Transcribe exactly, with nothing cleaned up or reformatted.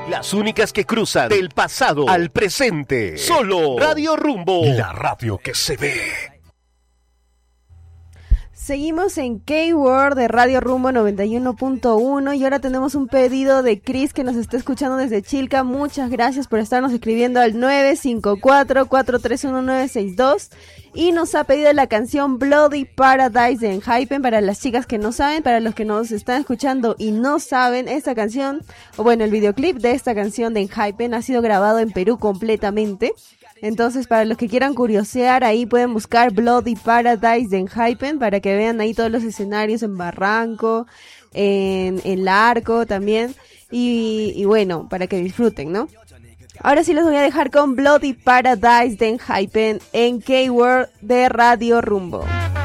Las únicas que cruzan del pasado al presente. Solo Radio Rumbo, la radio que se ve. Seguimos en K-World de Radio Rumbo noventa y uno punto uno y ahora tenemos un pedido de Chris que nos está escuchando desde Chilca. Muchas gracias por estarnos escribiendo al nueve cinco cuatro, cuatro tres uno, nueve seis dos y nos ha pedido la canción Bloody Paradise de Enhypen. Para las chicas que no saben, para los que nos están escuchando y no saben, esta canción, o bueno, el videoclip de esta canción de Enhypen ha sido grabado en Perú completamente. Entonces, para los que quieran curiosear, ahí pueden buscar Bloody Paradise de Enhypen para que vean ahí todos los escenarios en Barranco, en, en Larco también. Y, y bueno, para que disfruten, ¿no? Ahora sí los voy a dejar con Bloody Paradise de Enhypen en K-World de Radio Rumbo.